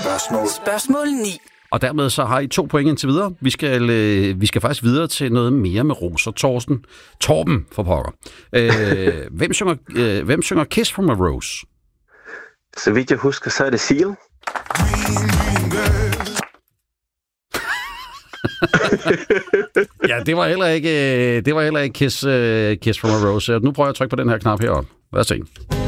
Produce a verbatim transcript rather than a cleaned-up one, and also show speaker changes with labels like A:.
A: Spørgsmål.
B: Spørgsmål ni.
C: Og dermed så har I to point indtil videre. Vi skal, øh, vi skal faktisk videre til noget mere med roser. Torsten. Torben for pokker. Øh, hvem, synger, øh, hvem synger Kiss from a Rose?
D: Så vidt jeg husker, så er det Seal.
C: Ja, det var heller ikke, det var heller ikke Kiss, uh, Kiss from a Rose. Nu prøver jeg at trykke på den her knap heroppe. Lad os se.